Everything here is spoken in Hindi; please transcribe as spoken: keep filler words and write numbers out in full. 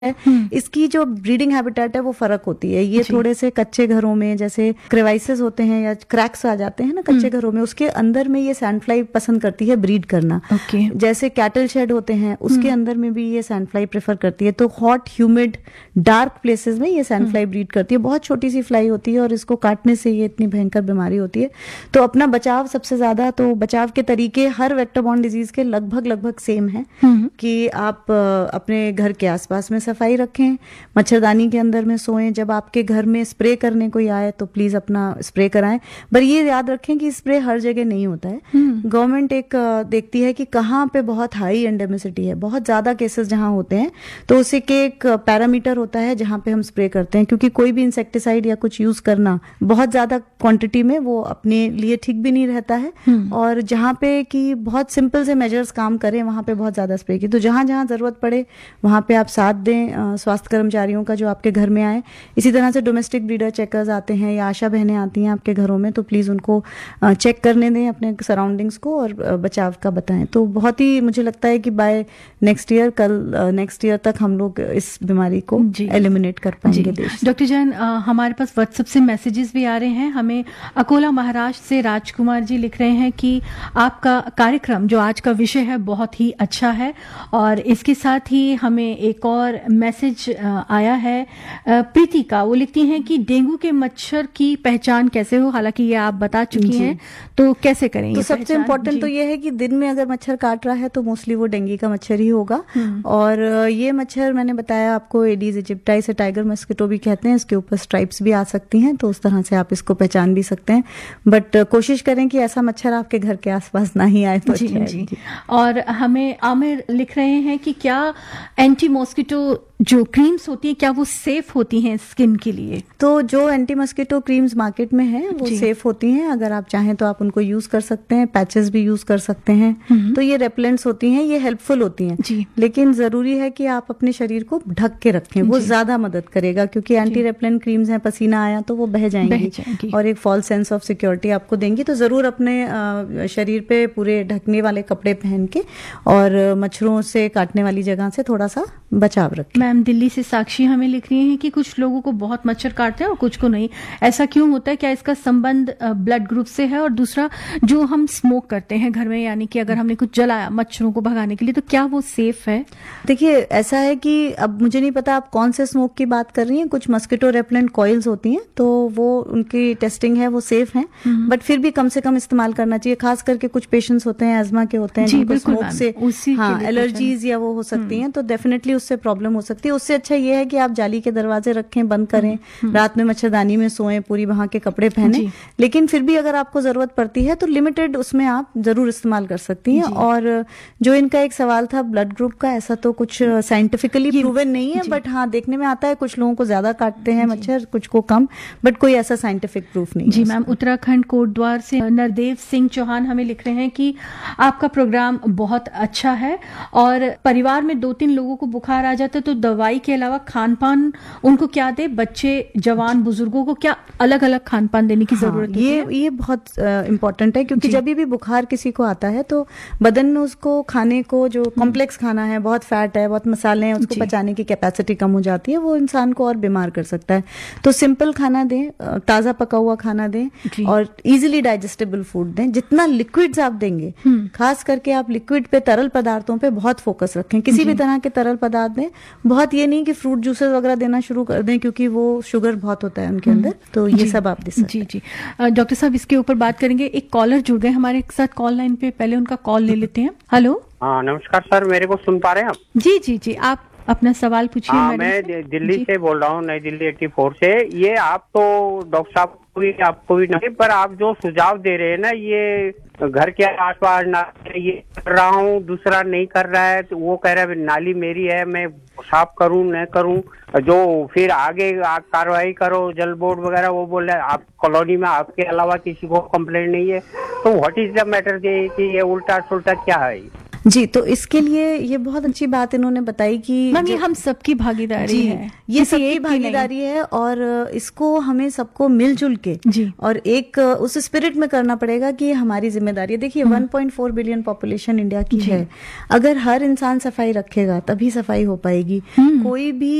है, इसकी जो ब्रीडिंग हैबिटेट है वो फर्क होती है। ये थोड़े से कच्चे घरों में, जैसे क्रेवाइसेस होते हैं या क्रैक्स आ जाते हैं ना कच्चे घरों में, उसके अंदर में ये सैंडफ्लाई पसंद करती है ब्रीड करना। okay. जैसे कैटल शेड होते हैं उसके अंदर में भी ये सैंडफ्लाई प्रेफर करती है। तो हॉट ह्यूमिड डार्क प्लेसेस में ये सैंडफ्लाई ब्रीड करती है। बहुत छोटी सी फ्लाई होती है और इसको काटने से ये इतनी भयंकर बीमारी होती है। तो अपना बचाव सबसे ज्यादा, तो बचाव के तरीके हर वेक्टर बॉर्न डिजीज के लगभग लगभग सेम है कि आप अपने घर के आसपास में सफाई रखें, मच्छरदानी के अंदर में सोएं। जब आपके घर में स्प्रे करने कोई आए तो प्लीज अपना स्प्रे कराएं, पर ये याद रखें कि स्प्रे हर जगह नहीं होता है। गवर्नमेंट एक देखती है कि कहाँ पे बहुत हाई एंडेमिसिटी है, बहुत ज्यादा केसेस जहां होते हैं, तो उसे के एक पैरामीटर होता है जहां पे हम स्प्रे करते हैं। क्योंकि कोई भी इंसेक्टिसाइड या कुछ यूज करना बहुत ज्यादा क्वांटिटी में वो अपने लिए ठीक भी नहीं रहता है, और जहां पे कि बहुत सिंपल से मेजर्स काम करें वहां पे बहुत ज्यादा स्प्रे की। तो जहां जहां जरूरत पड़े वहां पे आप साथ दें स्वास्थ्य कर्मचारियों का जो आपके घर में आए। इसी तरह से डोमेस्टिक ब्रीडर चेकर्स आते हैं या आशा बहनें आती हैं आपके घरों में, तो प्लीज उनको चेक करने दें अपने सराउंडिंग्स को और बचाव का बताएं। तो बहुत ही मुझे लगता है कि बाय नेक्स्ट ईयर, कल नेक्स्ट ईयर तक हम लोग इस बीमारी को एलिमिनेट कर पाएंगे देश। डॉक्टर जैन, हमारे पास व्हाट्सएप से मैसेजेस भी आ रहे हैं। हमें अकोला महाराष्ट्र से राजकुमार जी लिख रहे हैं कि आपका कार्यक्रम जो आज का विषय है बहुत ही अच्छा है, और इसके साथ ही हमें एक और मैसेज आया है प्रीति का। वो लिखती हैं कि डेंगू के मच्छर की पहचान कैसे हो, हालांकि ये आप बता चुकी हैं, तो कैसे करें? तो सबसे इम्पोर्टेंट तो ये है कि दिन में अगर मच्छर काट रहा है तो मोस्टली वो डेंगू का मच्छर ही होगा। और ये मच्छर मैंने बताया आपको एडीज इजिप्टाइस से टाइगर मस्किटो भी कहते हैं, इसके ऊपर स्ट्राइप्स भी आ सकती हैं, तो उस तरह से आप इसको पहचान भी सकते हैं। बट कोशिश करें कि ऐसा मच्छर आपके घर के आसपास ना ही आए तो जी, अच्छा जी। और हमें आमिर लिख रहे हैं कि क्या एंटी मॉस्किटो जो क्रीम्स होती है क्या वो सेफ होती हैं स्किन के लिए? तो जो एंटी मस्किटो क्रीम्स मार्केट में है वो सेफ होती हैं। अगर आप चाहें तो आप उनको यूज कर सकते हैं, पैचेस भी यूज कर सकते हैं। तो ये रेपेलेंट्स होती हैं, ये हेल्पफुल होती हैं, लेकिन जरूरी है कि आप अपने शरीर को ढक के रखें, वो ज्यादा मदद करेगा। क्योंकि एंटी रेपेलेंट क्रीम्स हैं, पसीना आया तो वो बह जाएंगी, बह जाएंगी और एक फॉल्स सेंस ऑफ सिक्योरिटी आपको देंगी। तो जरूर अपने शरीर पे पूरे ढकने वाले कपड़े पहन के और मच्छरों से काटने वाली जगह से थोड़ा सा बचाव रखें। मैम दिल्ली से साक्षी हमें लिख रही हैं कि कुछ लोगों को बहुत मच्छर काटते हैं और कुछ को नहीं, ऐसा क्यों होता है? क्या इसका संबंध ब्लड ग्रुप से है? और दूसरा, जो हम स्मोक करते हैं घर में, यानी कि अगर हमने कुछ जलाया मच्छरों को भगाने के लिए, तो क्या वो सेफ है? देखिए, ऐसा है कि अब मुझे नहीं पता आप कौन से स्मोक की बात कर रही हैं। कुछ मस्किटो रेपेलेंट कॉइल्स होती हैं, तो वो उनकी टेस्टिंग है, वो सेफ है, बट फिर भी कम से कम इस्तेमाल करना चाहिए। खास करके कुछ पेशेंट्स होते हैं एजमा के होते हैं, जिनको स्मोक से हाँ एलर्जीज या वो हो सकती हैं, तो डेफिनेटली उससे प्रॉब्लम हो सकती है। उससे अच्छा ये है कि आप जाली के दरवाजे रखें, बंद करें, रात में मच्छरदानी में सोएं, पूरी वहां के कपड़े पहने। लेकिन फिर भी अगर आपको जरूरत पड़ती है तो लिमिटेड उसमें आप जरूर इस्तेमाल कर सकती हैं। और जो इनका एक सवाल था ब्लड ग्रुप का, ऐसा तो कुछ साइंटिफिकली प्रूवन नहीं है, बट हाँ देखने में आता है कुछ लोगों को ज्यादा काटते हैं मच्छर, कुछ को कम, बट कोई ऐसा साइंटिफिक प्रूफ नहीं। जी मैम, उत्तराखंड कोटद्वार से नरदेव सिंह चौहान हमें लिख रहे हैं कि आपका प्रोग्राम बहुत अच्छा है, और परिवार में दो तीन लोगों को बुखार आ जाता है तो दवाई के अलावा खान पान उनको क्या दे? बच्चे, जवान, बुजुर्गों को क्या अलग अलग खान पान देने की जरूरत हाँ, ये ये बहुत इम्पोर्टेंट है। क्योंकि जब भी बुखार किसी को आता है तो बदन में उसको खाने को, जो कॉम्प्लेक्स खाना है, बहुत फैट है, बहुत मसाले हैं, उसको पचाने की कैपेसिटी कम हो जाती है, वो इंसान को और बीमार कर सकता है। तो सिंपल खाना दें, ताजा पका हुआ खाना दें और इजिली डाइजेस्टेबल फूड दें। जितना लिक्विड्स आप देंगे, खास करके आप लिक्विड पे, तरल पदार्थों पे बहुत फोकस रखें। किसी भी तरह के तरल पदार्थ दें। बहुत ये नहीं कि फ्रूट जूसेस वगैरह देना शुरू कर दें, क्योंकि वो शुगर बहुत होता है उनके अंदर, तो ये सब आप दे सकते हैं। जी जी डॉक्टर साहब, इसके ऊपर बात करेंगे। एक कॉलर जुड़ गए हमारे साथ कॉल लाइन पे, पहले उनका कॉल ले लेते हैं। हेलो। हाँ नमस्कार सर, मेरे को सुन पा रहे हैं आप? जी जी जी, आप अपना सवाल पूछिए। हाँ, मैं दिल्ली से बोल रहा हूँ, नई दिल्ली चौरासी से। ये आप तो डॉक्टर साहब को भी, आपको भी नहीं, पर आप जो सुझाव दे रहे हैं ना, ये घर के आसपास ना, ये कर रहा हूँ, दूसरा नहीं कर रहा है, तो वो कह रहा है नाली मेरी है, मैं साफ करूँ न करूँ, जो फिर आगे कार्रवाई करो जल बोर्ड वगैरह, वो बोल रहे हैं आप कॉलोनी में आपके अलावा किसी को कंप्लेंट नहीं है। तो व्हाट इज द मैटर कि ये उल्टा सुल्टा क्या है? जी, तो इसके लिए ये बहुत अच्छी बात इन्होंने बताई कि मैम ये हम सबकी भागीदारी है, ये सबकी भागीदारी है और इसको हमें सबको मिलजुल के जी और एक उस स्पिरिट में करना पड़ेगा कि ये हमारी जिम्मेदारी है। देखिए one point four billion population India की है, अगर हर इंसान सफाई रखेगा तभी सफाई हो पाएगी। कोई भी